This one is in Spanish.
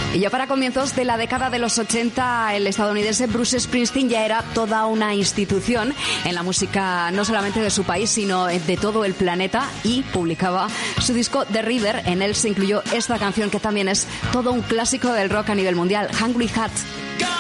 Y ya para comienzos de la década de los 80, el estadounidense Bruce Springsteen ya era toda una institución en la música, no solamente de su país, sino de todo el planeta, y publicaba su disco The River. En él se incluyó esta canción que también es todo un clásico del rock a nivel mundial, Hungry Heart.